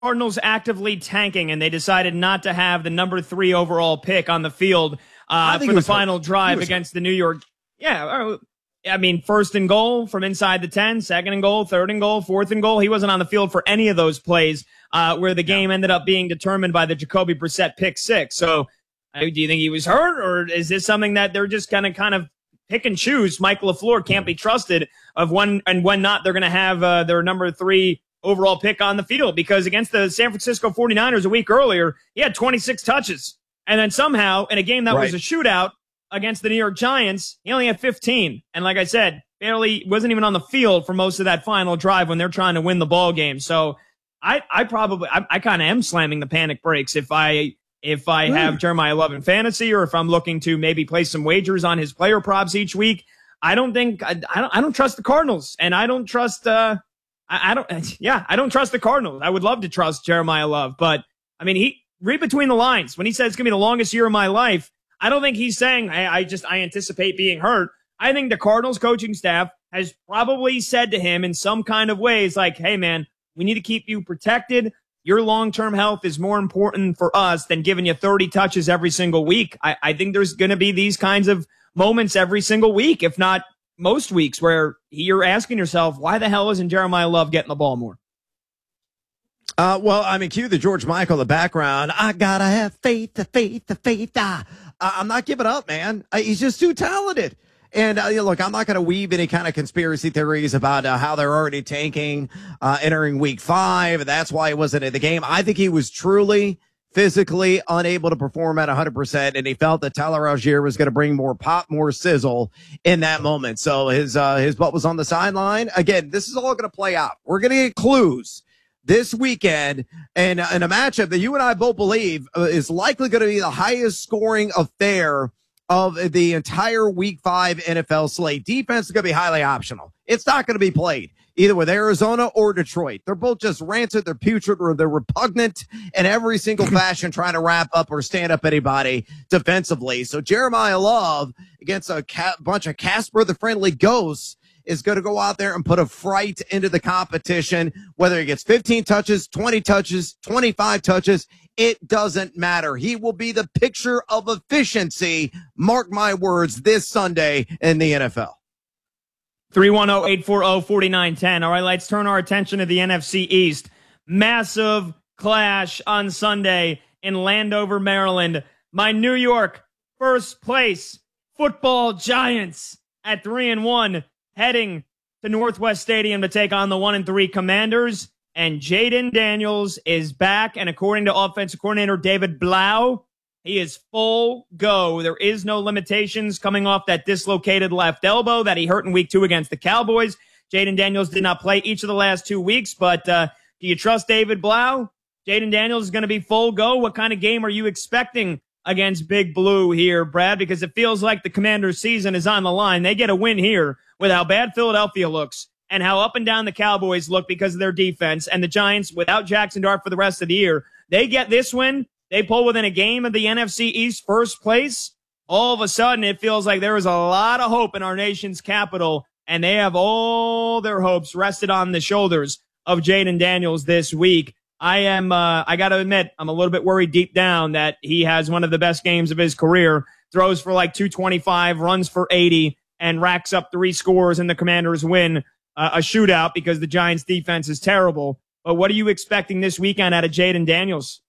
Cardinals actively tanking, and they decided not to have the number 3 overall pick on the field for the final drive against the New York. Yeah, I mean, first and goal from inside the 10, second and goal, third and goal, fourth and goal. He wasn't on the field for any of those plays where the game ended up being determined by the Jacoby Brissett pick 6. So do you think he was hurt, or is this something that they're just going to kind of pick and choose? Mike LaFleur can't be trusted of when and when not they're going to have their number 3 overall pick on the field, because against the San Francisco 49ers a week earlier, he had 26 touches. And then somehow in a game that was a shootout against the New York Giants, he only had 15. And like I said, barely wasn't even on the field for most of that final drive when they're trying to win the ball game. So I kind of am slamming the panic brakes if I have Jeremiah Love in fantasy, or if I'm looking to maybe place some wagers on his player props each week. I don't trust the Cardinals, and I don't trust I don't trust the Cardinals. I would love to trust Jeremiah Love, but I mean, he read between the lines when he says it's going to be the longest year of my life. I don't think he's saying, I anticipate being hurt. I think the Cardinals coaching staff has probably said to him in some kind of ways like, hey man, we need to keep you protected. Your long-term health is more important for us than giving you 30 touches every single week. I think there's going to be these kinds of moments every single week, if not most weeks, where you're asking yourself, why the hell isn't Jeremiah Love getting the ball more? Well, I mean, cue the George Michael in the background. I gotta have faith. I'm not giving up, man. He's just too talented. And look, I'm not going to weave any kind of conspiracy theories about how they're already tanking entering week 5. That's why he wasn't in the game. I think he was truly physically unable to perform at 100%, and he felt that Tyler Algier was going to bring more pop, more sizzle in that moment. So his butt was on the sideline. Again, this is all going to play out. We're going to get clues this weekend, and in a matchup that you and I both believe is likely going to be the highest scoring affair of the entire week 5 NFL slate. Defense is going to be highly optional. It's not going to be played either with Arizona or Detroit. They're both just rancid, they're putrid, or they're repugnant in every single fashion, trying to wrap up or stand up anybody defensively. So Jeremiah Love against a bunch of Casper the Friendly Ghosts is going to go out there and put a fright into the competition. Whether he gets 15 touches, 20 touches, 25 touches, it doesn't matter. He will be the picture of efficiency, mark my words, this Sunday in the NFL. 310-840-4910. All right, let's turn our attention to the NFC East. Massive clash on Sunday in Landover, Maryland. My New York first place football Giants at 3-1, heading to Northwest Stadium to take on the 1-3 Commanders. And Jayden Daniels is back, and according to offensive coordinator David Blau, he is full go. There is no limitations coming off that dislocated left elbow that he hurt in week 2 against the Cowboys. Jayden Daniels did not play each of the last 2 weeks, but do you trust David Blau? Jayden Daniels is going to be full go. What kind of game are you expecting against Big Blue here, Brad? Because it feels like the Commanders' season is on the line. They get a win here with how bad Philadelphia looks and how up and down the Cowboys look because of their defense, and the Giants without Jackson Dart for the rest of the year. They get this win. They pull within a game of the NFC East first place. All of a sudden, it feels like there is a lot of hope in our nation's capital, and they have all their hopes rested on the shoulders of Jayden Daniels this week. I got to admit, I'm a little bit worried deep down that he has one of the best games of his career, throws for like 225, runs for 80, and racks up 3 scores, and the Commanders win a shootout because the Giants' defense is terrible. But what are you expecting this weekend out of Jayden Daniels?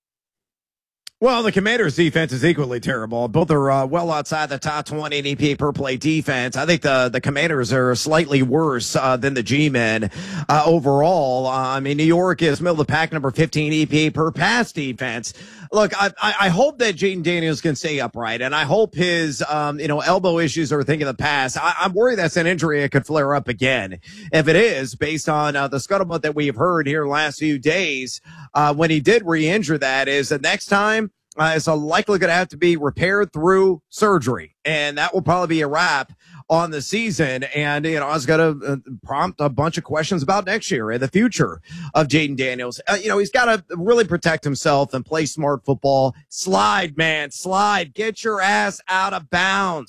Well, the Commanders' defense is equally terrible. Both are well outside the top 20 in EPA per play defense. I think the Commanders are slightly worse than the G-men overall. I mean, New York is middle of the pack, number 15 EPA per pass defense. Look, I hope that Jayden Daniels can stay upright, and I hope his elbow issues are a thing of the past. I'm worried that's an injury that could flare up again. If it is, based on the scuttlebutt that we've heard here the last few days, when he did re-injure that, is the next time it's likely going to have to be repaired through surgery, and that will probably be a wrap on the season. And, it's going to prompt a bunch of questions about next year and the future of Jayden Daniels. He's got to really protect himself and play smart football. Slide, man, slide. Get your ass out of bounds.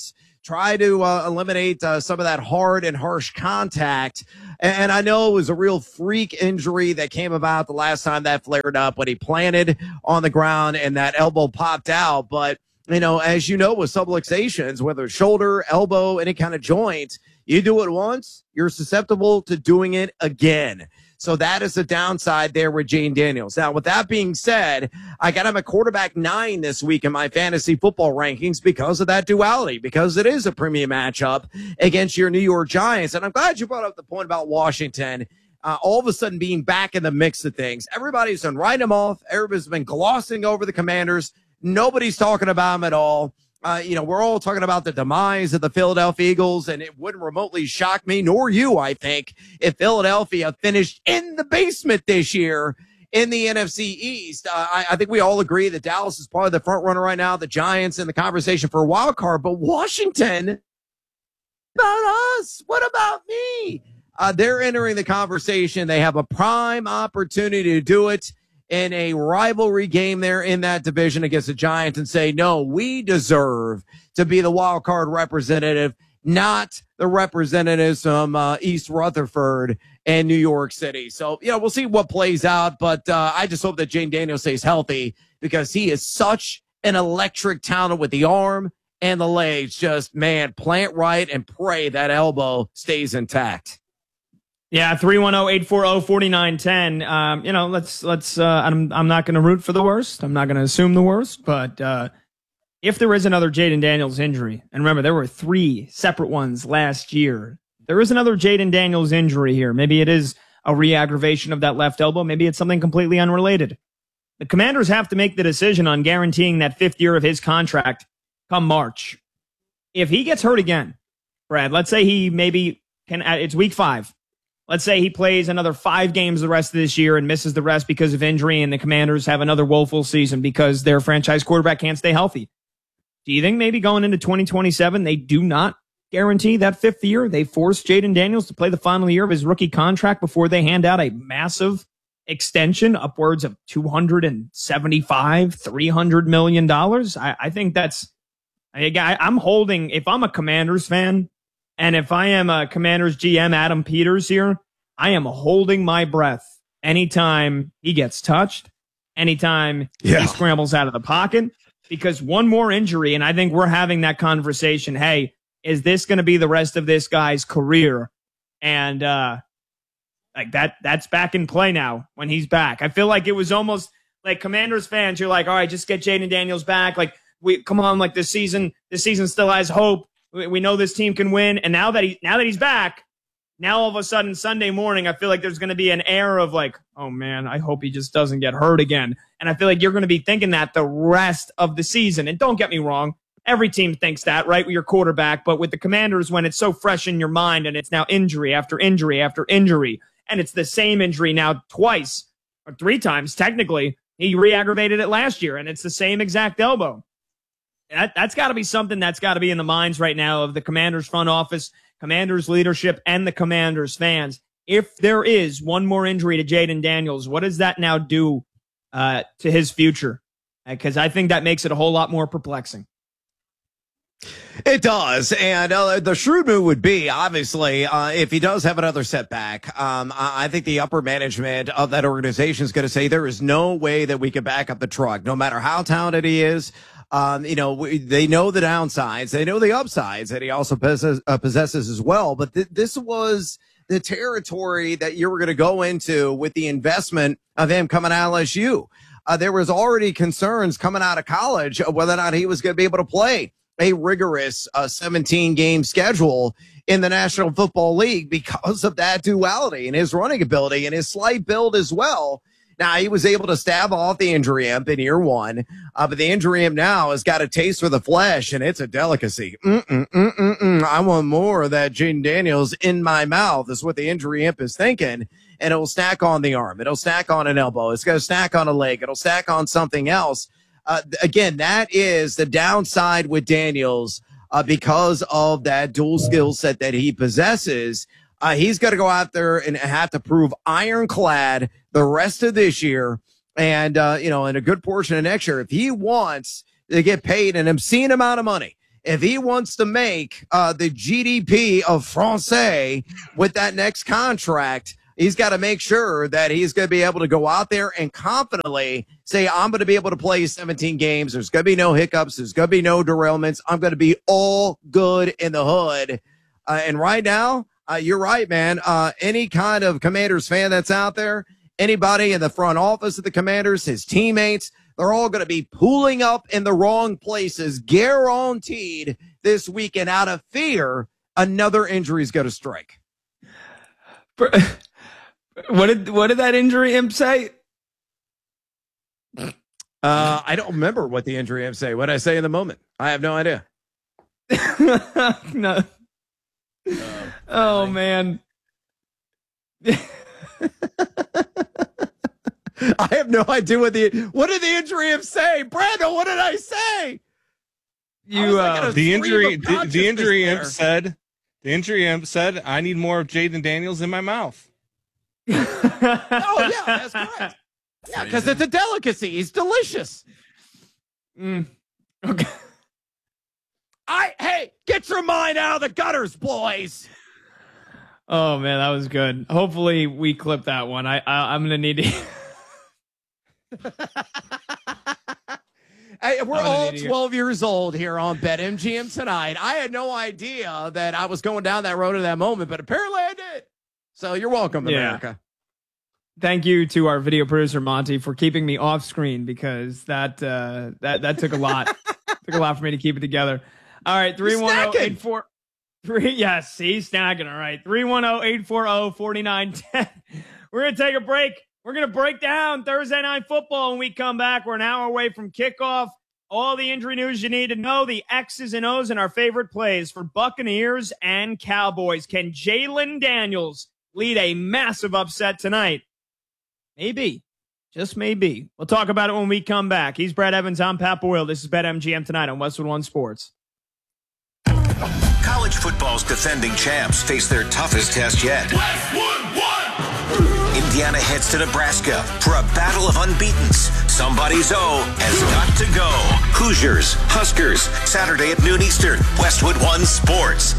try to eliminate some of that hard and harsh contact. And I know it was a real freak injury that came about the last time that flared up when he planted on the ground and that elbow popped out. But, as you know, with subluxations, whether it's shoulder, elbow, any kind of joint, you do it once, you're susceptible to doing it again. So that is the downside there with Jayden Daniels. Now, with that being said, I got him at quarterback 9 this week in my fantasy football rankings because of that duality, because it is a premium matchup against your New York Giants. And I'm glad you brought up the point about Washington. All of a sudden being back in the mix of things. Everybody's been writing them off. Everybody's been glossing over the Commanders. Nobody's talking about them at all. We're all talking about the demise of the Philadelphia Eagles, and it wouldn't remotely shock me, nor you, I think, if Philadelphia finished in the basement this year in the NFC East. I think we all agree that Dallas is probably the front runner right now, the Giants in the conversation for a wild card, but Washington, about us? What about me? They're entering the conversation. They have a prime opportunity to do it in a rivalry game there in that division against the Giants and say, no, we deserve to be the wild card representative, not the representatives from East Rutherford and New York City. So, we'll see what plays out, but I just hope that Jayden Daniels stays healthy because he is such an electric talent with the arm and the legs. Just, man, plant right and pray that elbow stays intact. Yeah, 310-840-4910. Let's I'm not going to root for the worst. I'm not going to assume the worst, but if there is another Jayden Daniels injury, and remember, there were 3 separate ones last year. There is another Jayden Daniels injury here. Maybe it is a re-aggravation of that left elbow. Maybe it's something completely unrelated. The Commanders have to make the decision on guaranteeing that 5th year of his contract come March. If he gets hurt again, Brad, let's say he maybe it's week 5. Let's say he plays another 5 games the rest of this year and misses the rest because of injury, and the Commanders have another woeful season because their franchise quarterback can't stay healthy. Do you think maybe going into 2027, they do not guarantee that 5th year? They force Jayden Daniels to play the final year of his rookie contract before they hand out a massive extension, upwards of $275, $300 million? I think I'm holding, if I'm a Commanders fan, and if I am a Commanders GM, Adam Peters here, I am holding my breath anytime he gets touched, anytime he scrambles out of the pocket, because one more injury, and I think we're having that conversation, hey, is this going to be the rest of this guy's career? And that's back in play now when he's back. I feel like it was almost like Commanders fans, you're like, all right, just get Jayden Daniels back. Like, come on, like this season still has hope. We know this team can win. And now that he's back, now all of a sudden Sunday morning, I feel like there's going to be an air of like, oh man, I hope he just doesn't get hurt again. And I feel like you're going to be thinking that the rest of the season. And don't get me wrong, every team thinks that, right? With your quarterback, but with the Commanders, when it's so fresh in your mind and it's now injury after injury after injury, and it's the same injury now twice or 3 times, technically, he re-aggravated it last year and it's the same exact elbow. That's got to be something that's got to be in the minds right now of the Commanders front office, Commanders leadership, and the Commanders fans. If there is one more injury to Jayden Daniels, what does that now do to his future? Because I think that makes it a whole lot more perplexing. It does. And the shrewd move would be, obviously, if he does have another setback, I think the upper management of that organization is going to say there is no way that we can back up the truck, no matter how talented he is. They know the downsides, they know the upsides that he also possesses as well. But this was the territory that you were going to go into with the investment of him coming out of LSU. There was already concerns coming out of college of whether or not he was going to be able to play a rigorous 17-game schedule in the National Football League because of that duality and his running ability and his slight build as well. Now, he was able to stab off the injury imp in year 1, but the injury imp now has got a taste for the flesh, and it's a delicacy. I want more of that Jayden Daniels in my mouth is what the injury imp is thinking, and it will stack on the arm. It'll stack on an elbow. It's going to stack on a leg. It'll stack on something else. Again, that is the downside with Daniels because of that dual skill set that he possesses. He's got to go out there and have to prove ironclad the rest of this year and, and a good portion of next year. If he wants to get paid an obscene amount of money if he wants to make the GDP of Francais with that next contract, he's got to make sure that he's going to be able to go out there and confidently say, I'm going to be able to play 17 games. There's going to be no hiccups. There's going to be no derailments. I'm going to be all good in the hood. And right now, you're right, man. Any kind of Commanders fan that's out there, anybody in the front office of the Commanders, his teammates, they're all going to be pooling up in the wrong places, guaranteed this weekend out of fear another injury is going to strike. What did that injury imp say? I don't remember what the injury imp say. What did I say in the moment? I have no idea. No. Oh man. I have no idea what did the injury imp say? Brandon, what did I say? The injury imp said, I need more of Jaden Daniels in my mouth. Oh yeah, that's correct. Yeah, because it's a delicacy. He's delicious. Okay. Hey, get your mind out of the gutters, boys. Oh man, that was good. Hopefully we clip that one. I'm gonna need to. Hey, we're all 12 years old here on BetMGM tonight. I had no idea that I was going down that road at that moment, but apparently I did. So you're welcome, America. Thank you to our video producer Monty for keeping me off screen, because that took a lot. Took a lot for me to keep it together. All right, 310-843. Yes, he's snagging. All right, 310-840-4910. We're gonna take a break. We're going to break down Thursday Night Football when we come back. We're an hour away from kickoff. All the injury news you need to know, the X's and O's, and our favorite plays for Buccaneers and Cowboys. Can Jalen Daniels lead a massive upset tonight? Maybe. Just maybe. We'll talk about it when we come back. He's Brad Evans. I'm Pat Boyle. This is BetMGM tonight on Westwood One Sports. College football's defending champs face their toughest test yet. Westwood One! Indiana heads to Nebraska for a battle of unbeatens. Somebody's O has got to go. Hoosiers, Huskers, Saturday at noon Eastern. Westwood One Sports.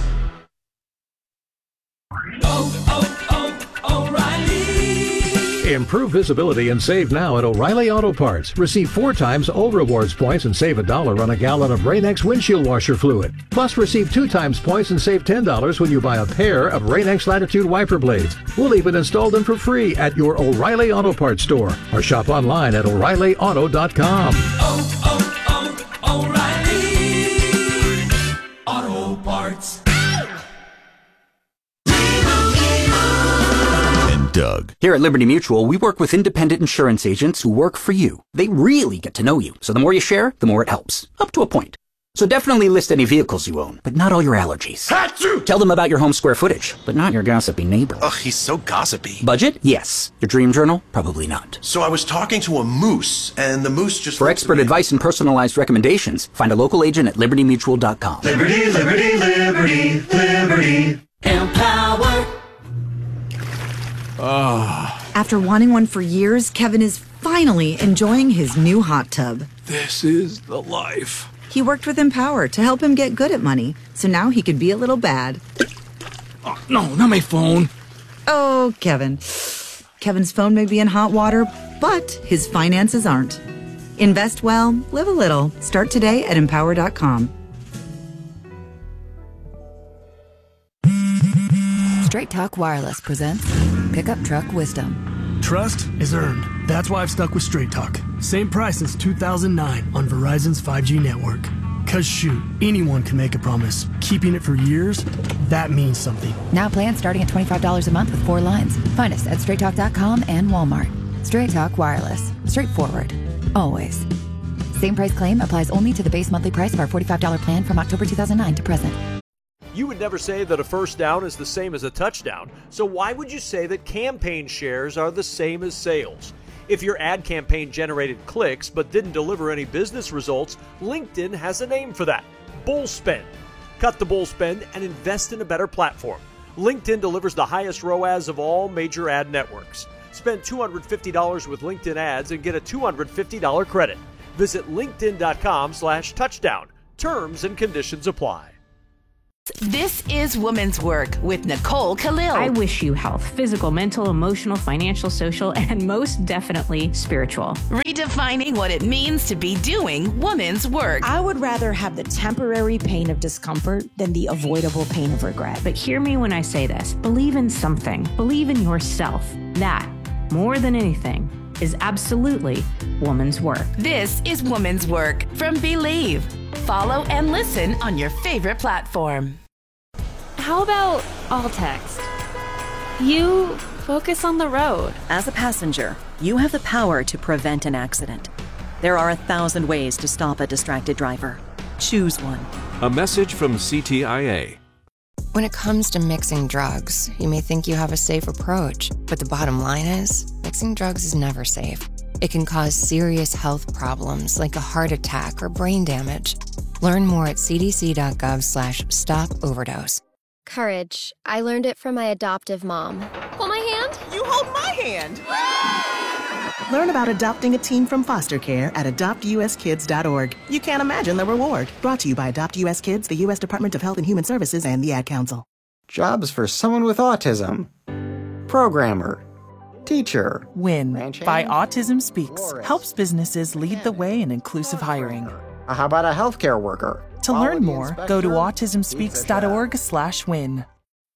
O'Reilly. Improve visibility and save now at O'Reilly Auto Parts. Receive 4 times O Rewards points and save $1 on a gallon of Rain-X windshield washer fluid. Plus, receive 2 times points and save $10 when you buy a pair of Rain-X Latitude wiper blades. We'll even install them for free at your O'Reilly Auto Parts store or shop online at O'ReillyAuto.com. O'Reilly Auto Parts. Doug. Here at Liberty Mutual, we work with independent insurance agents who work for you. They really get to know you, so the more you share, the more it helps. Up to a point. So definitely list any vehicles you own, but not all your allergies. Achoo! Tell them about your home square footage, but not your gossipy neighbor. Ugh, he's so gossipy. Budget? Yes. Your dream journal? Probably not. So I was talking to a moose, and the moose just... For expert advice and personalized recommendations, find a local agent at libertymutual.com. Liberty, liberty, liberty, liberty. Empower. After wanting one for years, Kevin is finally enjoying his new hot tub. This is the life. He worked with Empower to help him get good at money, so now he could be a little bad. Oh, no, not my phone. Oh, Kevin. Kevin's phone may be in hot water, but his finances aren't. Invest well, live a little. Start today at Empower.com. Straight Talk Wireless presents Pickup Truck Wisdom. Trust is earned. That's why I've stuck with Straight Talk. Same price since 2009 on Verizon's 5G network. Cause shoot, anyone can make a promise. Keeping it for years, that means something. Now plans starting at $25 a month with 4 lines. Find us at straighttalk.com and Walmart. Straight Talk Wireless. Straightforward. Always. Same price claim applies only to the base monthly price of our $45 plan from October 2009 to present. You would never say that a first down is the same as a touchdown, so why would you say that campaign shares are the same as sales? If your ad campaign generated clicks but didn't deliver any business results, LinkedIn has a name for that: bull spend. Cut the bull spend and invest in a better platform. LinkedIn delivers the highest ROAS of all major ad networks. Spend $250 with LinkedIn ads and get a $250 credit. Visit linkedin.com/touchdown. Terms and conditions apply. This is Women's Work with Nicole Khalil. I wish you health, physical, mental, emotional, financial, social, and most definitely spiritual. Redefining what it means to be doing women's work. I would rather have the temporary pain of discomfort than the avoidable pain of regret. But hear me when I say this. Believe in something. Believe in yourself. That, more than anything, is absolutely woman's work. This is Women's Work from Believe. Follow and listen on your favorite platform. How about all text? You focus on the road. As a passenger, you have the power to prevent an accident. There are 1,000 ways to stop a distracted driver. Choose one. A message from CTIA. When it comes to mixing drugs, you may think you have a safe approach, but the bottom line is, mixing drugs is never safe. It can cause serious health problems like a heart attack or brain damage. Learn more at cdc.gov/stop-overdose. Courage. I learned it from my adoptive mom. Hold my hand. You hold my hand. Learn about adopting a teen from foster care at adoptuskids.org. You can't imagine the reward. Brought to you by Adopt US Kids, the U.S. Department of Health and Human Services, and the Ad Council. Jobs for someone with autism. Programmer. Teacher. WIN by Autism Speaks helps businesses lead the way in inclusive hiring. How about a healthcare worker? To learn more, go to autismspeaks.org/win.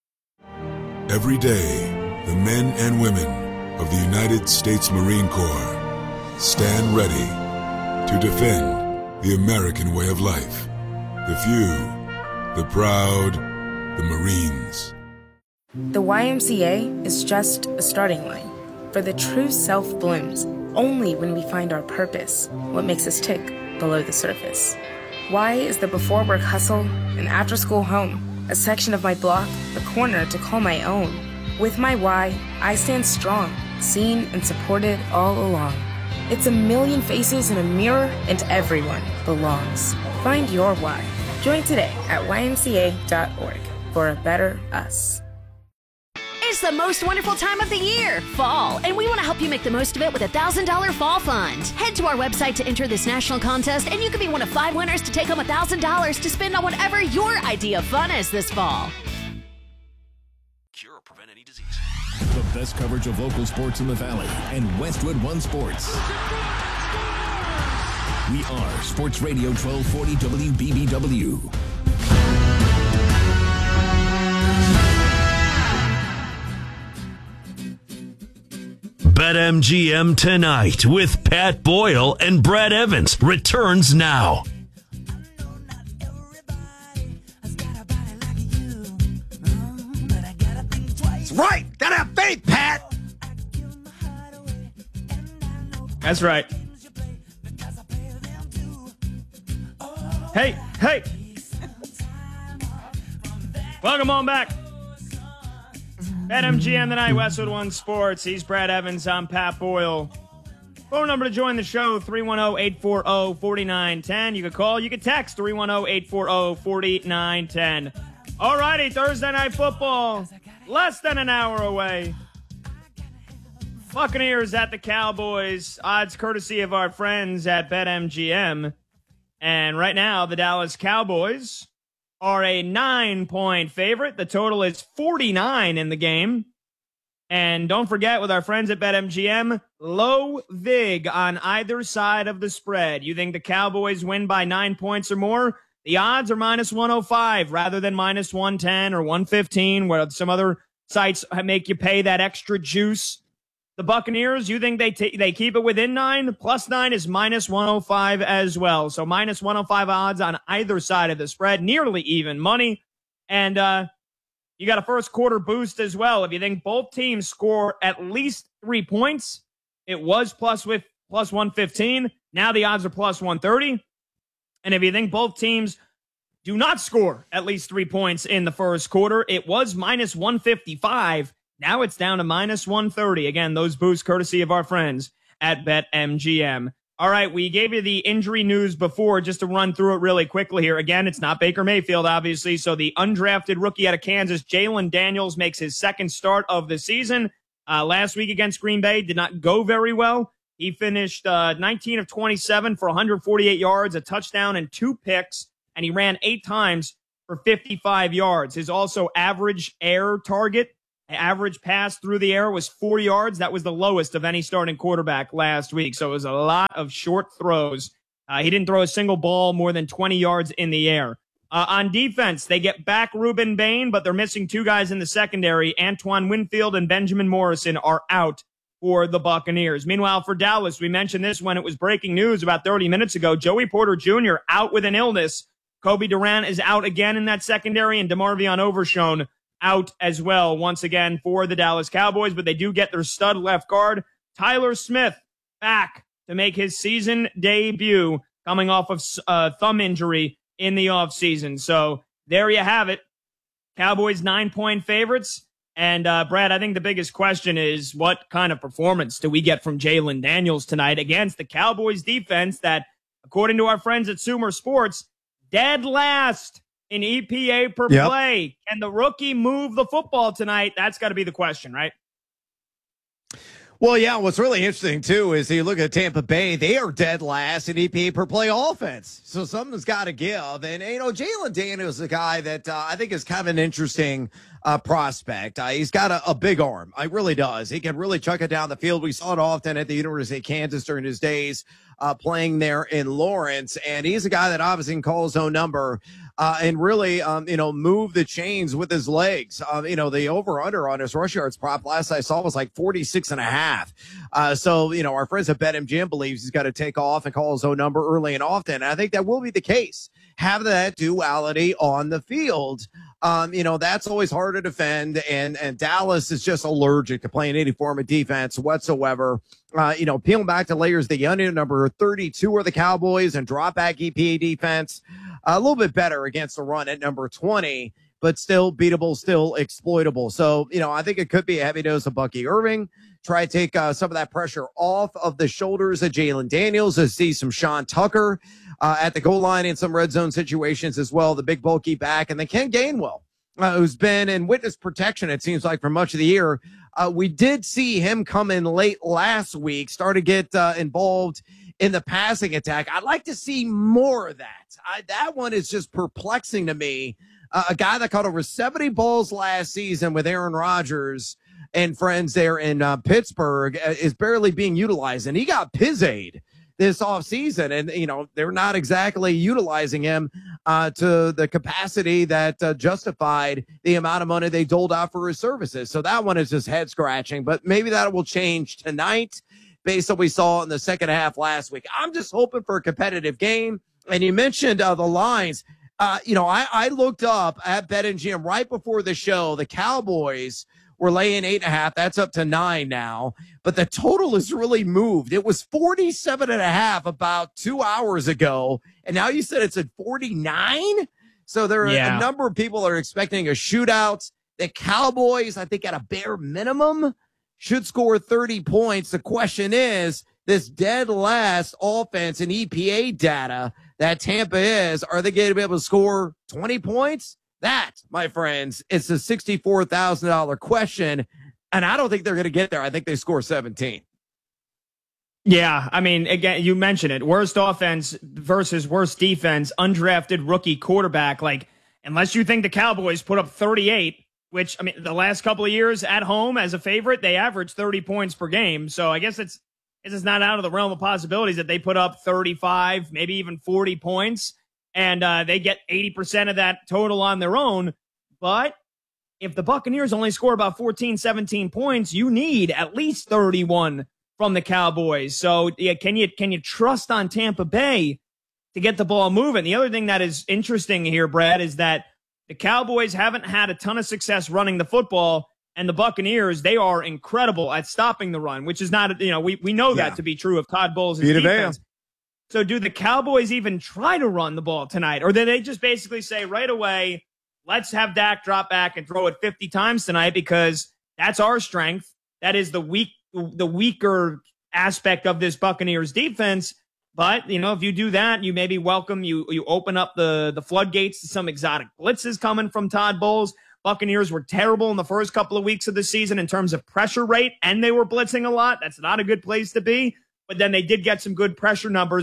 Every day, the men and women of the United States Marine Corps stand ready to defend the American way of life. The few, the proud, the Marines. The YMCA is just a starting line, for the true self blooms only when we find our purpose, what makes us tick below the surface. Y is the before work hustle, an after school home, a section of my block, a corner to call my own. With my Y, I stand strong, seen and supported all along. It's a million faces in a mirror, and everyone belongs. Find your why. Join today at ymca.org for a better us. It's the most wonderful time of the year, fall, and we want to help you make the most of it with a $1,000 fall fund. Head to our website to enter this national contest, and you can be one of 5 winners to take home $1,000 to spend on whatever your idea of fun is this fall. Cure or prevent any disease. The best coverage of local sports in the Valley and Westwood One Sports. We are Sports Radio 1240 WBBW. BetMGM Tonight with Pat Boyle and Brad Evans returns now. That's right. Gotta have faith, Pat. That's right. Hey. Welcome on back. BetMGM Tonight, Westwood One Sports. He's Brad Evans. I'm Pat Boyle. Phone number to join the show, 310-840-4910. You can call, you can text, 310-840-4910. All righty, Thursday Night Football, less than an hour away. Buccaneers at the Cowboys. Odds courtesy of our friends at BetMGM. And right now, the Dallas Cowboys are a 9-point favorite. The total is 49 in the game. And don't forget, with our friends at BetMGM, low vig on either side of the spread. You think the Cowboys win by 9 points or more? The odds are minus 105 rather than minus 110 or 115, where some other sites make you pay that extra juice. The Buccaneers, you think they keep it within 9? Plus 9 is minus 105 as well. So minus 105 odds on either side of the spread, nearly even money. And you got a first quarter boost as well. If you think both teams score at least 3 points, it was plus 115. Now the odds are plus 130. And if you think both teams do not score at least 3 points in the first quarter, it was minus 155. Now it's down to minus 130. Again, those boosts courtesy of our friends at BetMGM. All right, we gave you the injury news before, just to run through it really quickly here. Again, it's not Baker Mayfield, obviously. So the undrafted rookie out of Kansas, Jalen Daniels, makes his second start of the season. Last week against Green Bay did not go very well. He finished 19 of 27 for 148 yards, a touchdown, and 2 picks. and he ran 8 times for 55 yards. His also average air target, average pass through the air was 4 yards. That was the lowest of any starting quarterback last week. So it was a lot of short throws. He didn't throw a single ball more than 20 yards in the air. On defense, they get back Ruben Bain, but they're missing 2 guys in the secondary. Antoine Winfield and Benjamin Morrison are out for the Buccaneers. Meanwhile, for Dallas, we mentioned this when it was breaking news about 30 minutes ago. Joey Porter Jr. out with an illness. Kobe Durant is out again in that secondary, and DeMarvion Overshown out as well once again for the Dallas Cowboys. But they do get their stud left guard, Tyler Smith, back to make his season debut coming off of thumb injury in the offseason. So there you have it. Cowboys 9-point favorites. And Brad, I think the biggest question is what kind of performance do we get from Jalen Daniels tonight against the Cowboys defense that, according to our friends at Sumer Sports, dead last in EPA per play. Can the rookie move the football tonight? That's got to be the question, right? Well, yeah, what's really interesting, too, is you look at Tampa Bay, they are dead last in EPA per play offense. So something's got to give. And, Jalen Daniels is a guy that I think is kind of an interesting prospect. He's got a big arm. He really does. He can really chuck it down the field. We saw it often at the University of Kansas during his days playing there in Lawrence. And he's a guy that obviously can call his own number and really, move the chains with his legs. The over-under on his rush yards prop last I saw was like 46.5. So, our friends at BetMGM believes he's got to take off and call his own number early and often. And I think that will be the case. Have that duality on the field. That's always hard to defend. And Dallas is just allergic to playing any form of defense whatsoever. Peeling back the layers of the onion, number 32 are the Cowboys, and drop back EPA defense. A little bit better against the run at number 20, but still beatable, still exploitable. So, I think it could be a heavy dose of Bucky Irving. Try to take some of that pressure off of the shoulders of Jalen Daniels. To see some Sean Tucker at the goal line in some red zone situations as well. The big bulky back, and then Ken Gainwell, who's been in witness protection, it seems like, for much of the year. We did see him come in late last week, start to get involved in the passing attack. I'd like to see more of that. That one is just perplexing to me. A guy that caught over 70 balls last season with Aaron Rodgers and friends there in Pittsburgh is barely being utilized. And he got Pizzade this offseason. And, they're not exactly utilizing him to the capacity that justified the amount of money they doled out for his services. So that one is just head scratching. But maybe that will change tonight based on what we saw in the second half last week. I'm just hoping for a competitive game. And you mentioned the lines. I looked up at BetMGM right before the show. The Cowboys were laying 8.5. That's up to 9 now. But the total has really moved. It was 47.5 about 2 hours ago. And now you said it's at 49? So there are a number of people that are expecting a shootout. The Cowboys, I think at a bare minimum, should score 30 points. The question is, this dead last offense in EPA data that Tampa is, are they going to be able to score 20 points? That, my friends, is a $64,000 question, and I don't think they're going to get there. I think they score 17. Yeah, I mean, again, you mentioned it. Worst offense versus worst defense, undrafted rookie quarterback. Like, unless you think the Cowboys put up 38, which, I mean, the last couple of years at home as a favorite, they averaged 30 points per game. So I guess it's not out of the realm of possibilities that they put up 35, maybe even 40 points, and they get 80% of that total on their own. But if the Buccaneers only score about 14, 17 points, you need at least 31 from the Cowboys. So yeah, can you trust on Tampa Bay to get the ball moving? The other thing that is interesting here, Brad, is that the Cowboys haven't had a ton of success running the football, and the Buccaneers, they are incredible at stopping the run, which is not, we know that to be true of Todd Bowles' defense. So do the Cowboys even try to run the ball tonight? Or do they just basically say right away, let's have Dak drop back and throw it 50 times tonight because that's our strength. That is the weaker aspect of this Buccaneers defense. But, if you do that, you maybe you open up the floodgates to some exotic blitzes coming from Todd Bowles. Buccaneers were terrible in the first couple of weeks of the season in terms of pressure rate, and they were blitzing a lot. That's not a good place to be. But then they did get some good pressure numbers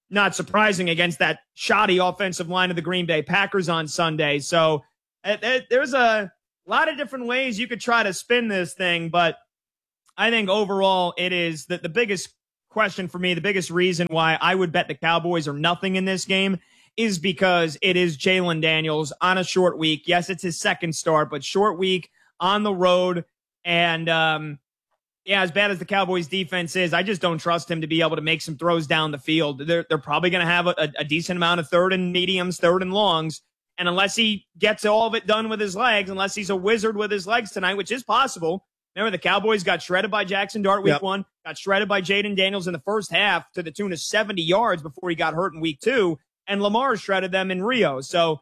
not surprising against that shoddy offensive line of the Green Bay Packers on Sunday. So there's a lot of different ways you could try to spin this thing, but I think overall it is the biggest question for me, the biggest reason why I would bet the Cowboys are nothing in this game is because it is Jalen Daniels on a short week. Yes, it's his second start, but short week on the road. And as bad as the Cowboys defense is, I just don't trust him to be able to make some throws down the field. They're probably going to have a decent amount of third and mediums, third and longs. And unless he gets all of it done with his legs, unless he's a wizard with his legs tonight, which is possible. Remember, the Cowboys got shredded by Jackson Dart week 1, got shredded by Jaden Daniels in the first half to the tune of 70 yards before he got hurt in week 2, and Lamar shredded them in Rio. So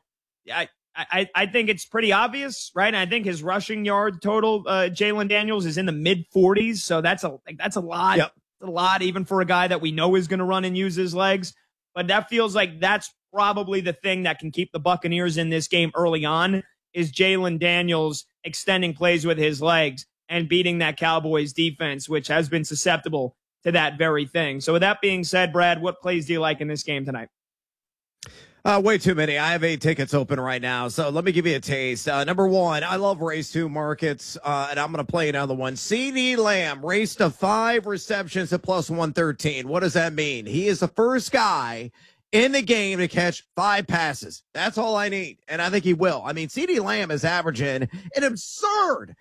I think it's pretty obvious, right? And I think his rushing yard total, Jalen Daniels, is in the mid-40s. So that's a lot. Yep. A lot, even for a guy that we know is going to run and use his legs. But that feels like that's probably the thing that can keep the Buccaneers in this game early on, is Jalen Daniels extending plays with his legs and beating that Cowboys defense, which has been susceptible to that very thing. So with that being said, Brad, what plays do you like in this game tonight? Way too many. I have 8 tickets open right now, so let me give you a taste. Number 1, I love race 2 markets, and I'm going to play another one. CeeDee Lamb, race to 5 receptions at plus 113. What does that mean? He is the first guy in the game to catch 5 passes. That's all I need, and I think he will. I mean, CeeDee Lamb is averaging an absurd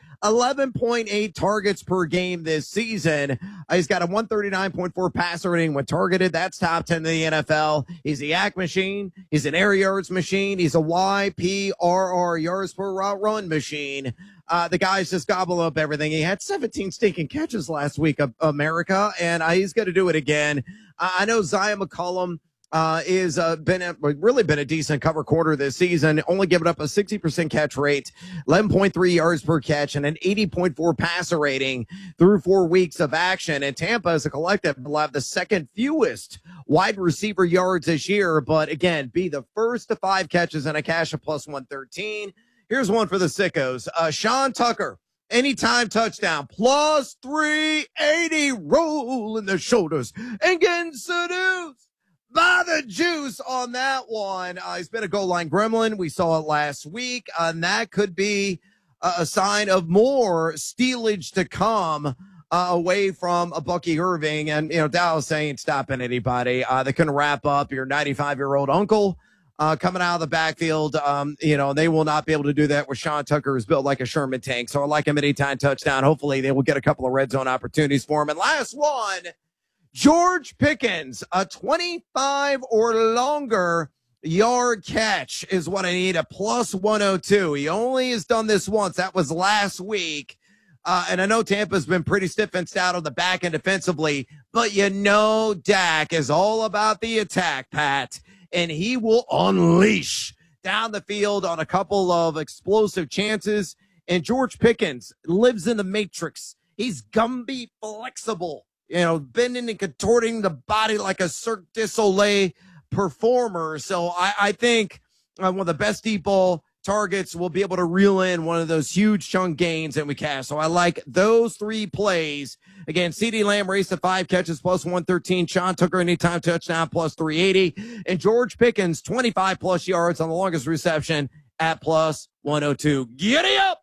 11.8 targets per game this season. He's got a 139.4 passer rating when targeted. That's top 10 in the NFL. He's a yak machine. He's an air yards machine. He's a YPRR, yards per route run machine. The guys just gobble up everything. He had 17 stinking catches last week, America, and he's going to do it again. I know Zion McCollum is really been a decent cover quarter this season, only giving up a 60% catch rate, 11.3 yards per catch, and an 80.4 passer rating through 4 weeks of action. And Tampa, as a collective, will have the second fewest wide receiver yards this year, but again, be the first to 5 catches and a cash of plus 113. Here's one for the sickos. Sean Tucker, anytime touchdown, plus 380, rolling the shoulders and getting seduced by the juice on that one. He's been a goal line gremlin. We saw it last week, and that could be a sign of more stealage to come away from a Bucky Irving. And, Dallas ain't stopping anybody. They couldn't wrap up your 95-year-old uncle coming out of the backfield. They will not be able to do that with Sean Tucker, who's built like a Sherman tank. So I like him anytime touchdown. Hopefully they will get a couple of red zone opportunities for him. And last one, George Pickens, a 25 or longer yard catch is what I need, a plus 102. He only has done this once. That was last week. And I know Tampa's been pretty stiff and stout on the back end defensively, but Dak is all about the attack, Pat, and he will unleash down the field on a couple of explosive chances. And George Pickens lives in the matrix. He's Gumby flexible. Bending and contorting the body like a Cirque du Soleil performer. So I think one of the best deep ball targets will be able to reel in one of those huge chunk gains that we cast. So I like those 3 plays. Again, CeeDee Lamb race to 5 catches plus 113. Sean Tucker anytime touchdown plus 380. And George Pickens 25 plus yards on the longest reception at plus 102. Giddy up!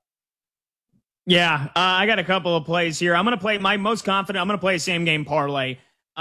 Yeah, I got a couple of plays here. I'm going to play my most confident. I'm going to play a same game parlay.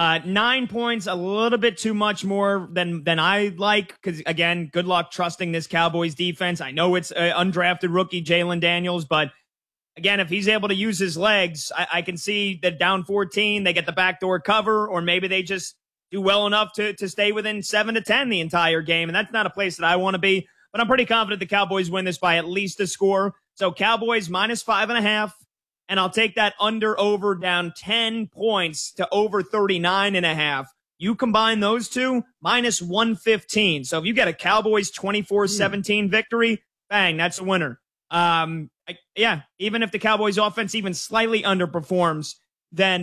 9 points, a little bit too much more than I like. Because again, good luck trusting this Cowboys defense. I know it's undrafted rookie Jalen Daniels, but again, if he's able to use his legs, I can see that down 14, they get the backdoor cover, or maybe they just do well enough to stay within 7 to 10 the entire game. And that's not a place that I want to be. But I'm pretty confident the Cowboys win this by at least a score. So Cowboys minus 5.5, and I'll take that under-over down 10 points to over 39.5. You combine those two, minus 115. So if you get a Cowboys 24-17 victory, bang, that's a winner. Even if the Cowboys offense even slightly underperforms, then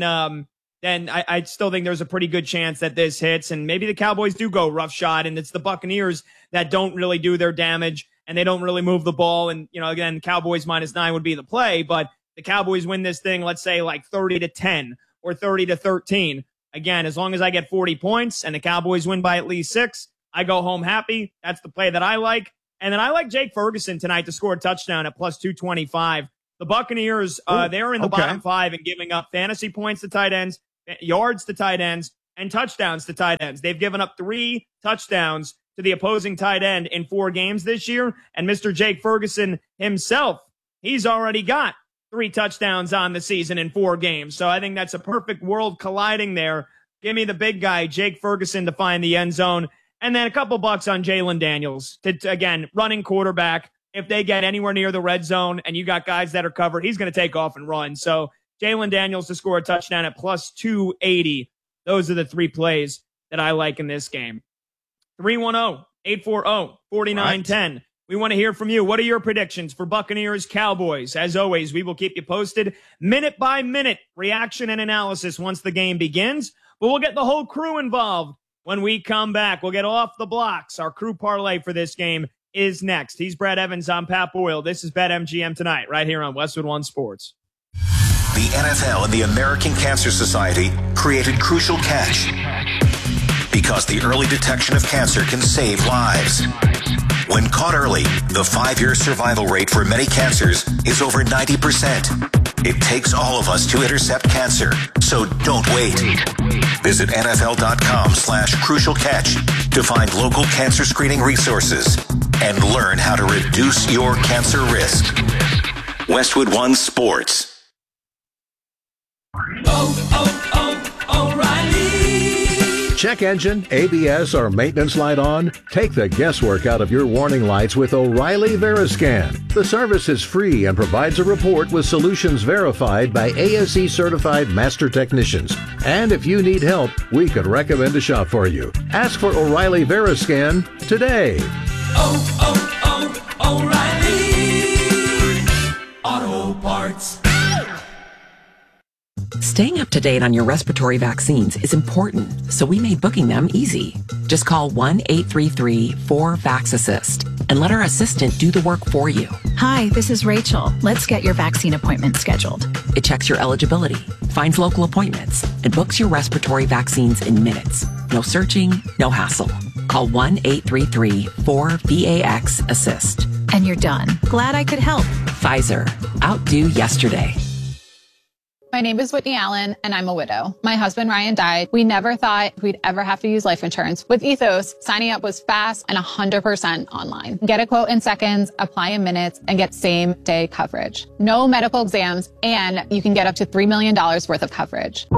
I still think there's a pretty good chance that this hits, and maybe the Cowboys do go roughshod, and it's the Buccaneers that don't really do their damage, and they don't really move the ball. And, again, Cowboys minus 9 would be the play, but the Cowboys win this thing, let's say like 30-10 or 30-13. Again, as long as I get 40 points and the Cowboys win by at least 6, I go home happy. That's the play that I like. And then I like Jake Ferguson tonight to score a touchdown at plus 225. The Buccaneers, they're in the bottom 5 and giving up fantasy points to tight ends, yards to tight ends, and touchdowns to tight ends. They've given up 3 touchdowns to the opposing tight end in 4 games this year. And Mr. Jake Ferguson himself, he's already got 3 touchdowns on the season in 4 games. So I think that's a perfect world colliding there. Give me the big guy, Jake Ferguson, to find the end zone. And then a couple bucks on Jalen Daniels to again, running quarterback. If they get anywhere near the red zone and you got guys that are covered, he's going to take off and run. So Jalen Daniels to score a touchdown at plus 280. Those are the 3 plays that I like in this game. 310-840-4910. We want to hear from you. What are your predictions for Buccaneers Cowboys? As always, we will keep you posted minute by minute, reaction and analysis once the game begins. But we'll get the whole crew involved when we come back. We'll get off the blocks. Our crew parlay for this game is next. He's Brad Evans. I'm Pat Boyle. This is BetMGM Tonight right here on Westwood One Sports. The NFL and the American Cancer Society created Crucial Catch because the early detection of cancer can save lives. When caught early, the 5-year survival rate for many cancers is over 90%. It takes all of us to intercept cancer, so don't wait. Visit NFL.com/Crucial Catch to find local cancer screening resources and learn how to reduce your cancer risk. Westwood One Sports. O'Reilly. Check engine, ABS, or maintenance light on? Take the guesswork out of your warning lights with O'Reilly Veriscan. The service is free and provides a report with solutions verified by ASE certified master technicians. And if you need help, we could recommend a shop for you. Ask for O'Reilly Veriscan today. O'Reilly Auto Parts. Staying up to date on your respiratory vaccines is important, so we made booking them easy. Just call 1-833-4VAX-ASSIST and let our assistant do the work for you. Hi, this is Rachel. Let's get your vaccine appointment scheduled. It checks your eligibility, finds local appointments, and books your respiratory vaccines in minutes. No searching, no hassle. Call 1-833-4VAX-ASSIST. And you're done. Glad I could help. Pfizer. Outdo yesterday. My name is Whitney Allen, and I'm a widow. My husband, Ryan, died. We never thought we'd ever have to use life insurance. With Ethos, signing up was fast and 100% online. Get a quote in seconds, apply in minutes, and get same-day coverage. No medical exams, and you can get up to $3 million worth of coverage.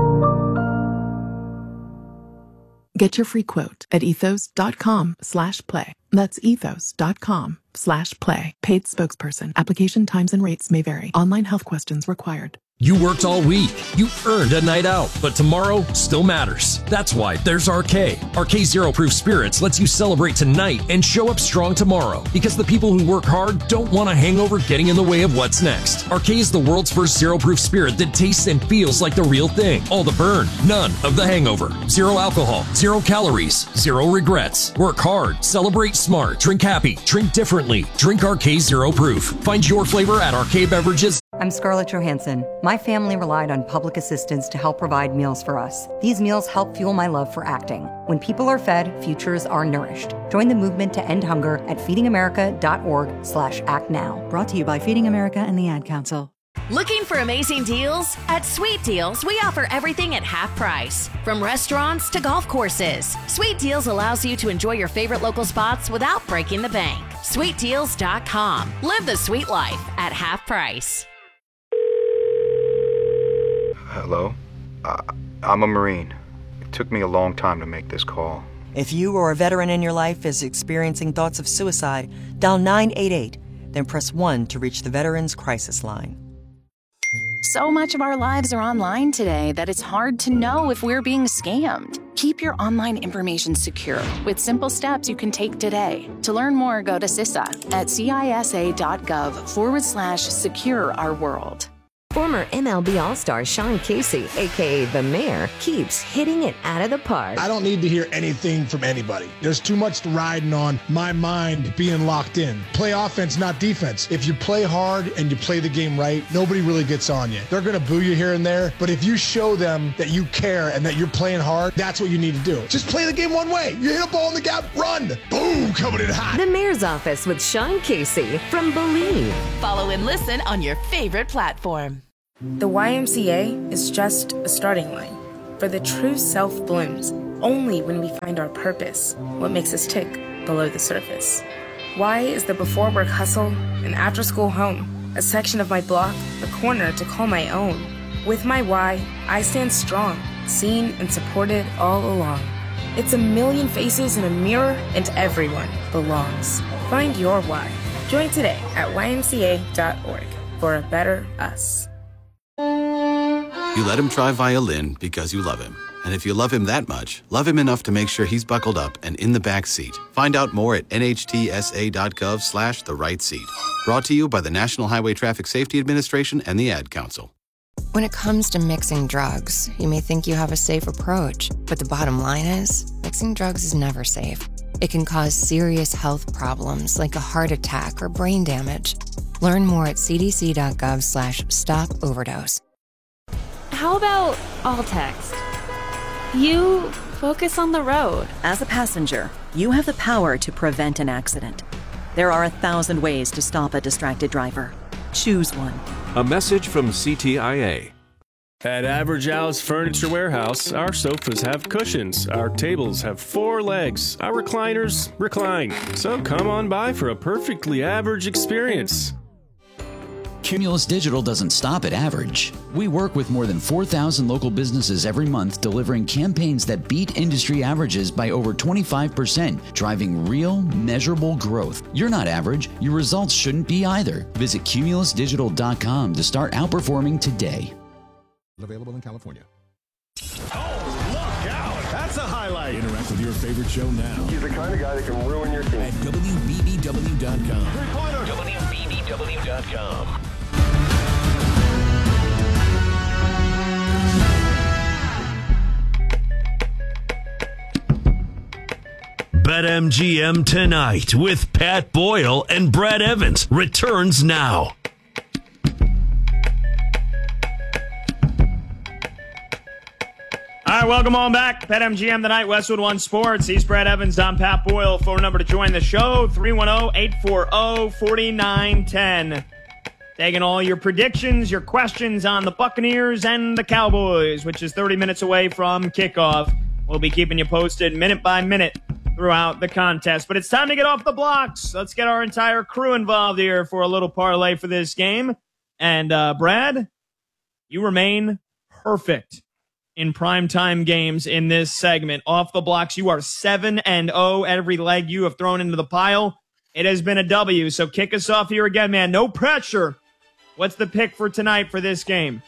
Get your free quote at ethos.com/play. That's ethos.com/play. Paid spokesperson. Application times and rates may vary. Online health questions required. You worked all week. You earned a night out, but tomorrow still matters. That's why there's RK. RK Zero Proof Spirits lets you celebrate tonight and show up strong tomorrow, because the people who work hard don't want a hangover getting in the way of what's next. RK is the world's first zero proof spirit that tastes and feels like the real thing. All the burn, none of the hangover. Zero alcohol, 0 calories, 0 regrets. Work hard, celebrate smart, drink happy, drink differently. Drink RK Zero Proof. Find your flavor at RK Beverages. I'm Scarlett Johansson. My family relied on public assistance to help provide meals for us. These meals help fuel my love for acting. When people are fed, futures are nourished. Join the movement to end hunger at feedingamerica.org/actnow. Brought to you by Feeding America and the Ad Council. Looking for amazing deals? At Sweet Deals, we offer everything at half price. From restaurants to golf courses, Sweet Deals allows you to enjoy your favorite local spots without breaking the bank. SweetDeals.com. Live the sweet life at half price. Hello? I'm a Marine. It took me a long time to make this call. If you or a veteran in your life is experiencing thoughts of suicide, dial 988, then press 1 to reach the Veterans Crisis Line. So much of our lives are online today that it's hard to know if we're being scammed. Keep your online information secure with simple steps you can take today. To learn more, go to CISA at cisa.gov/secure our world. Former MLB All-Star Sean Casey, a.k.a. The Mayor, keeps hitting it out of the park. I don't need to hear anything from anybody. There's too much riding on my mind being locked in. Play offense, not defense. If you play hard and you play the game right, nobody really gets on you. They're going to boo you here and there, but if you show them that you care and that you're playing hard, that's what you need to do. Just play the game one way. You hit a ball in the gap, run. Boom, coming in hot. The Mayor's Office with Sean Casey from Believe. Follow and listen on your favorite platform. The YMCA is just a starting line, for the true self blooms only when we find our purpose, what makes us tick below the surface. Y is the before work hustle and after school home, a section of my block, a corner to call my own. With my Y, I stand strong, seen and supported all along. It's a million faces in a mirror and everyone belongs. Find your Y. Join today at ymca.org for a better us. You let him try violin because you love him. And if you love him that much, love him enough to make sure he's buckled up and in the back seat. Find out more at nhtsa.gov/the-right-seat. Brought to you by the National Highway Traffic Safety Administration and the Ad Council. When it comes to mixing drugs, you may think you have a safe approach, but the bottom line is, mixing drugs is never safe. It can cause serious health problems like a heart attack or brain damage. Learn more at cdc.gov/stop-overdose. How about all text? You focus on the road. As a passenger, you have the power to prevent an accident. There are 1,000 ways to stop a distracted driver. Choose one. A message from CTIA. At Average Al's Furniture Warehouse, our sofas have cushions, our tables have 4 legs, our recliners recline. So come on by for a perfectly average experience. Cumulus Digital doesn't stop at average. We work with more than 4,000 local businesses every month, delivering campaigns that beat industry averages by over 25%, driving real, measurable growth. You're not average. Your results shouldn't be either. Visit cumulusdigital.com to start outperforming today. Available in California. Oh, look out! That's a highlight. Interact with your favorite show now. He's the kind of guy that can ruin your team. At WBBW.com. WBBW.com. BetMGM Tonight with Pat Boyle and Brad Evans returns now. All right, welcome on back. BetMGM Tonight, Westwood One Sports. He's Brad Evans. I'm Pat Boyle. Phone number to join the show, 310-840-4910. Taking all your predictions, your questions on the Buccaneers and the Cowboys, which is 30 minutes away from kickoff. We'll be keeping you posted minute by minute throughout the contest. But it's time to get off the blocks. Let's get our entire crew involved here for a little parlay for this game. And, Brad, you remain perfect in primetime games in this segment. Off the blocks, you are 7-0. Every leg you have thrown into the pile, it has been a W. So kick us off here again, man. No pressure. What's the pick for tonight for this game?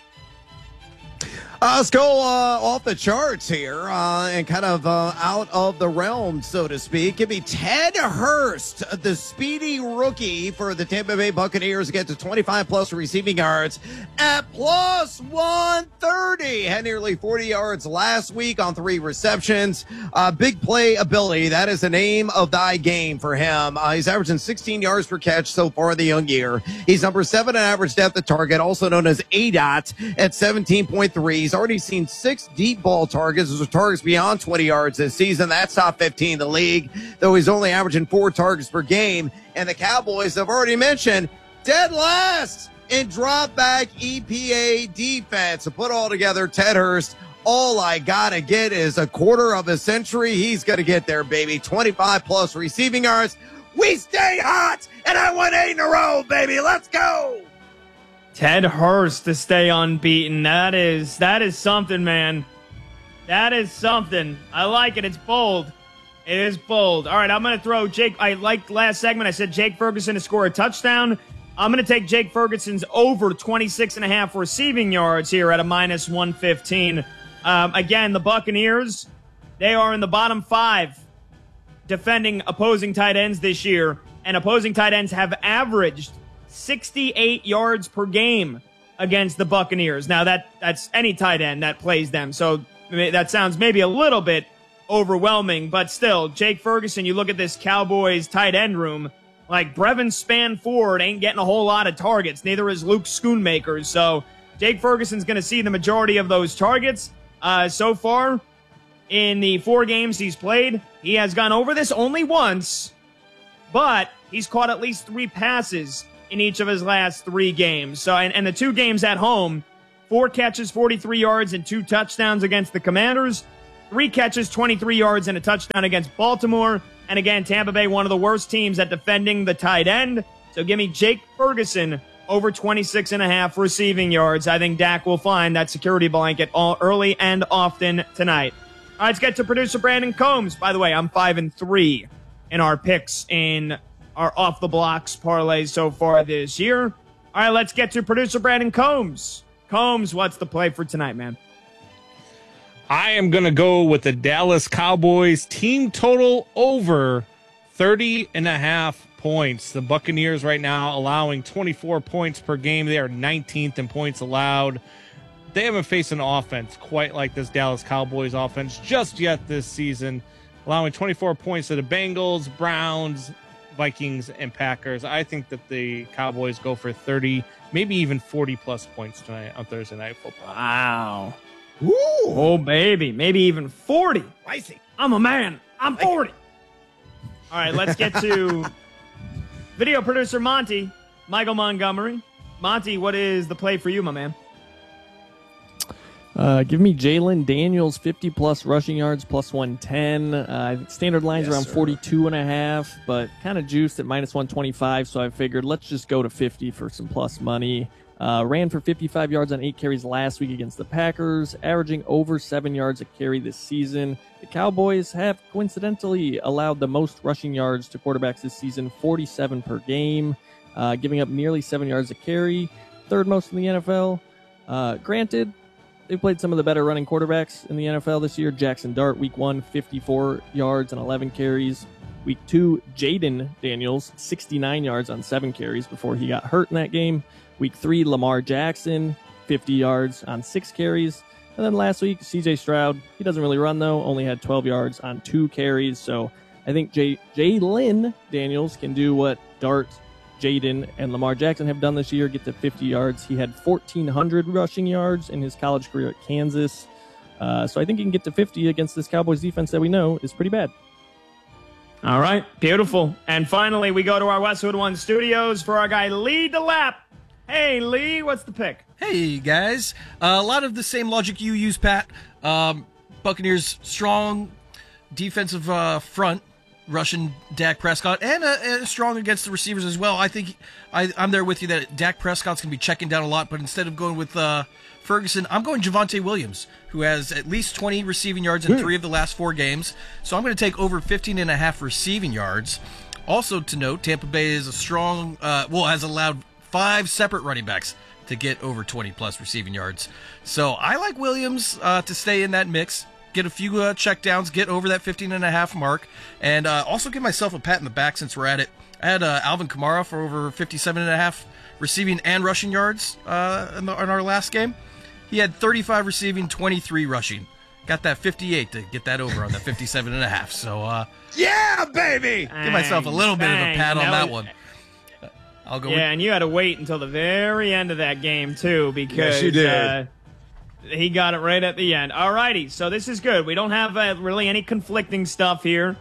Let's go off the charts here and kind of out of the realm, so to speak. Give me Ted Hurst, the speedy rookie for the Tampa Bay Buccaneers, get to 25-plus receiving yards at plus 130. Had nearly 40 yards last week on 3 receptions. Big play ability. That is the name of thy game for him. He's averaging 16 yards per catch so far in the young year. He's number 7 in average depth of target, also known as ADOT, at 17.3. He's already seen 6 deep ball targets. Those are targets beyond 20 yards this season. That's top 15 in the league, though he's only averaging 4 targets per game. And the Cowboys, I've already mentioned, dead last in drop back EPA defense. So put all together, Ted Hurst, all I got to get is a quarter of a century. He's going to get there, baby. 25-plus receiving yards. We stay hot, and I won 8 in a row, baby. Let's go. Ted Hurst to stay unbeaten. That is something, man. That is something. I like it. It's bold. It is bold. All right, I'm going to throw Jake. I liked last segment. I said Jake Ferguson to score a touchdown. I'm going to take Jake Ferguson's over 26.5 receiving yards here at a minus 115. Again, the Buccaneers, they are in the bottom 5 defending opposing tight ends this year, and opposing tight ends have averaged 68 yards per game against the Buccaneers. Now, that's any tight end that plays them, so that sounds maybe a little bit overwhelming, but still, Jake Ferguson, you look at this Cowboys tight end room, like Brevin Spanford ain't getting a whole lot of targets. Neither is Luke Schoonmaker. So Jake Ferguson's going to see the majority of those targets. So far, in the 4 games he's played, he has gone over this only once, but he's caught at least 3 passes in each of his last 3 games. So, and the 2 games at home, 4 catches, 43 yards, and 2 touchdowns against the Commanders. 3 catches, 23 yards, and a touchdown against Baltimore. And again, Tampa Bay, one of the worst teams at defending the tight end. So give me Jake Ferguson over 26.5 receiving yards. I think Dak will find that security blanket all early and often tonight. All right, let's get to producer Brandon Combs. By the way, I'm 5-3 in our picks in our off the blocks parlays so far this year. All right, let's get to producer Brandon Combs. Combs, what's the play for tonight, man? I am going to go with the Dallas Cowboys team total over 30.5 points. The Buccaneers right now allowing 24 points per game. They are 19th in points allowed. They haven't faced an offense quite like this Dallas Cowboys offense just yet this season, allowing 24 points to the Bengals, Browns, Vikings, and Packers. I think that the Cowboys go for 30, maybe even 40-plus points tonight on Thursday Night Football. Wow. Ooh. Oh, baby. Maybe even 40. Spicy. I'm a man. I'm 40. All right, let's get to video producer Monty, Michael Montgomery. Monty, what is the play for you, my man? Give me Jalen Daniels, 50-plus rushing yards, plus 110. I think standard line's around 42.5, but kind of juiced at minus 125, so I figured let's just go to 50 for some plus money. Ran for 55 yards on 8 carries last week against the Packers, averaging over 7 yards a carry this season. The Cowboys have coincidentally allowed the most rushing yards to quarterbacks this season, 47 per game, giving up nearly 7 yards a carry, 3rd most in the NFL. Granted, they've played some of the better running quarterbacks in the NFL this year. Jackson Dart, week 1, 54 yards and 11 carries. Week 2, Jaden Daniels, 69 yards on 7 carries before he got hurt in that game. Week 3, Lamar Jackson, 50 yards on 6 carries. And then last week, C.J. Stroud, he doesn't really run, though, only had 12 yards on 2 carries. So I think Jalen Daniels can do what Dart, Jaden, and Lamar Jackson have done this year, get to 50 yards. He had 1,400 rushing yards in his college career at Kansas. So I think he can get to 50 against this Cowboys defense that we know is pretty bad. All right, beautiful. And finally, we go to our Westwood One studios for our guy Lee DeLapp. Hey, Lee, what's the pick? Hey, guys. A lot of the same logic you use, Pat. Buccaneers strong defensive front, rushing Dak Prescott, and strong against the receivers as well. I think I'm there with you that Dak Prescott's going to be checking down a lot, but instead of going with Ferguson, I'm going Javonte Williams, who has at least 20 receiving yards in 3 of the last 4 games. So I'm going to take over 15.5 receiving yards. Also to note, Tampa Bay is a strong, has allowed 5 separate running backs to get over 20-plus receiving yards. So I like Williams to stay in that mix, get a few check downs, get over that 15.5 mark, and also give myself a pat in the back since we're at it. I had Alvin Kamara for over 57.5 receiving and rushing yards in our last game. He had 35 receiving, 23 rushing. Got that 58 to get that over on that 57.5. So, yeah, baby! Give myself a little bit of a pat on that one. I'll go. Yeah, and you had to wait until the very end of that game, too, because yes, you did. He got it right at the end. All righty, so this is good. We don't have really any conflicting stuff here.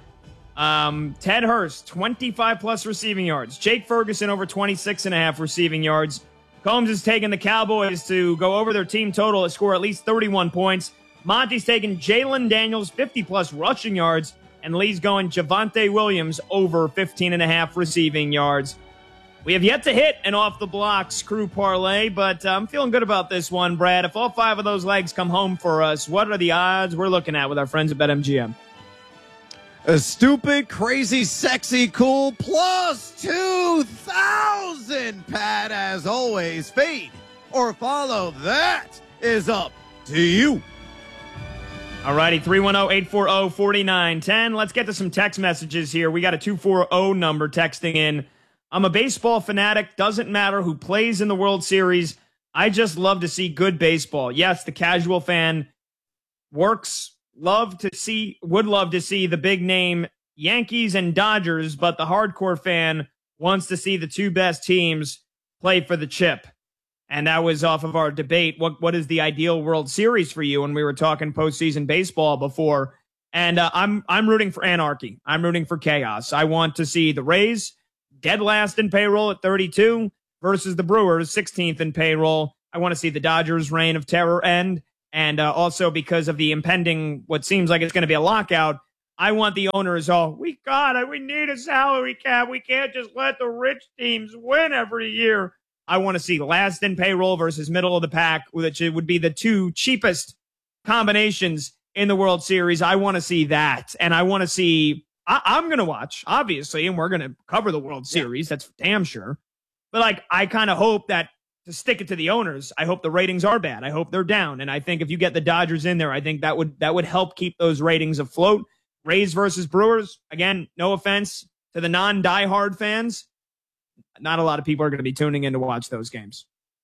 Ted Hurst, 25-plus receiving yards. Jake Ferguson, over 26.5 receiving yards. Combs has taken the Cowboys to go over their team total and score at least 31 points. Monty's taken Jalen Daniels, 50-plus rushing yards. And Lee's going Javonte Williams, over 15.5 receiving yards. We have yet to hit an off-the-blocks crew parlay, but I'm feeling good about this one, Brad. If all 5 of those legs come home for us, what are the odds we're looking at with our friends at BetMGM? A stupid, crazy, sexy, cool, plus 2,000, Pat, as always. Fade or follow, that is up to you. All righty, 310-840-4910. Let's get to some text messages here. We got a 240 number texting in. I'm a baseball fanatic. Doesn't matter who plays in the World Series. I just love to see good baseball. Yes, the casual fan would love to see the big name Yankees and Dodgers, but the hardcore fan wants to see the two best teams play for the chip. And that was off of our debate. What is the ideal World Series for you? When we were talking postseason baseball before. And I'm rooting for anarchy. I'm rooting for chaos. I want to see the Rays dead last in payroll at 32 versus the Brewers 16th in payroll. I want to see the Dodgers' reign of terror end. And also because of the impending, what seems like it's going to be a lockout, I want the owners we need a salary cap. We can't just let the rich teams win every year. I want to see last in payroll versus middle of the pack, which would be the two cheapest combinations in the World Series. I want to see that. And I want to see, I'm going to watch, obviously, and we're going to cover the World Series. Yeah. That's damn sure. But I kind of hope that, to stick it to the owners, I hope the ratings are bad. I hope they're down. And I think if you get the Dodgers in there, I think that would help keep those ratings afloat. Rays versus Brewers, again, no offense to the non-diehard fans. Not a lot of people are going to be tuning in to watch those games.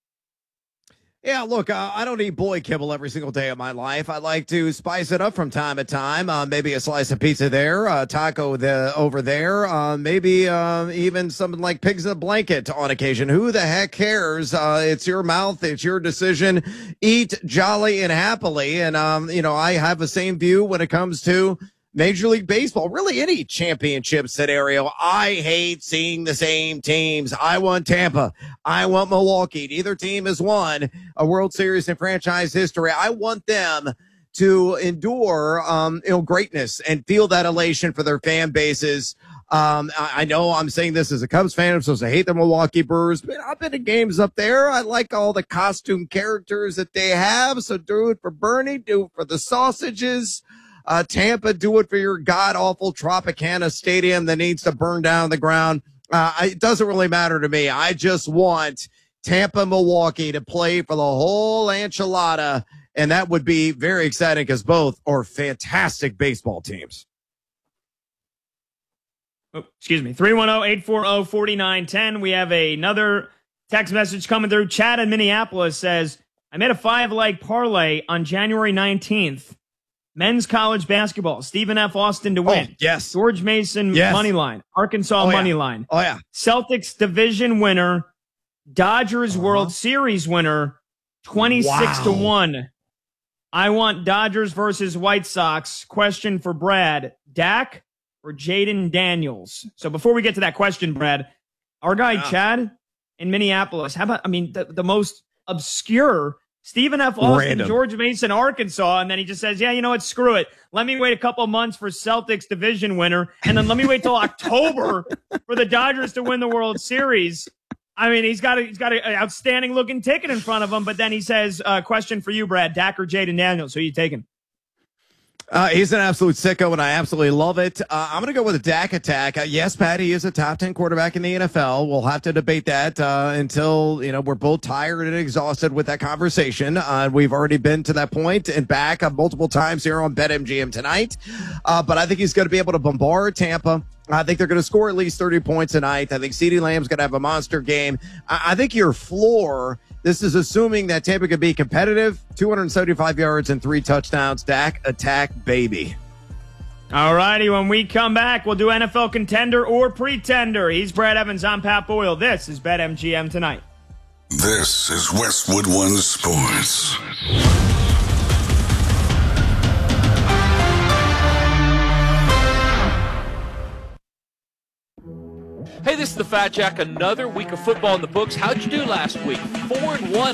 Yeah, look, I don't eat boy kibble every single day of my life. I like to spice it up from time to time. Maybe a slice of pizza there, taco over there, maybe even something like pigs in a blanket on occasion. Who the heck cares? It's your mouth. It's your decision. Eat jolly and happily. And, I have the same view when it comes to Major League Baseball, really any championship scenario. I hate seeing the same teams. I want Tampa. I want Milwaukee. Neither team has won a World Series in franchise history. I want them to endure, greatness and feel that elation for their fan bases. I know I'm saying this as a Cubs fan. I'm supposed to hate the Milwaukee Brewers, but I've been to games up there. I like all the costume characters that they have. So do it for Bernie. Do it for the sausages. Tampa, do it for your god-awful Tropicana Stadium that needs to burn down the ground. It doesn't really matter to me. I just want Tampa, Milwaukee to play for the whole enchilada, and that would be very exciting because both are fantastic baseball teams. Oh, excuse me. 310-840-4910. We have another text message coming through. Chad in Minneapolis says, I made a 5-leg parlay on January 19th. Men's college basketball, Stephen F. Austin to win. Oh, yes. George Mason money line. Arkansas money line. Oh, yeah. Celtics division winner. Dodgers World Series winner. 26-1. I want Dodgers versus White Sox. Question for Brad. Dak or Jaden Daniels? So before we get to that question, Brad, our guy Chad in Minneapolis, how about, the most obscure Stephen F. Austin, Random. George Mason, Arkansas, and then he just says, yeah, you know what, screw it. Let me wait a couple months for Celtics division winner, and then let me wait till October for the Dodgers to win the World Series. He's got an outstanding looking ticket in front of him, but then he says, question for you, Brad, Dak or Jaden Daniels, who are you taking? He's an absolute sicko, and I absolutely love it. I'm going to go with a Dak attack. Yes, Patty is a top 10 quarterback in the NFL. We'll have to debate that until, we're both tired and exhausted with that conversation. We've already been to that point and back multiple times here on BetMGM tonight. But I think he's going to be able to bombard Tampa. I think they're going to score at least 30 points tonight. I think CeeDee Lamb's going to have a monster game. I think your floor, this is assuming that Tampa could be competitive, 275 yards and 3 touchdowns. Dak attack, baby. All righty, when we come back, we'll do NFL contender or pretender. He's Brad Evans, I'm Pat Boyle. This is BetMGM Tonight. This is Westwood One Sports. Hey, this is the Fat Jack. Another week of football in the books. How'd you do last week? 4-1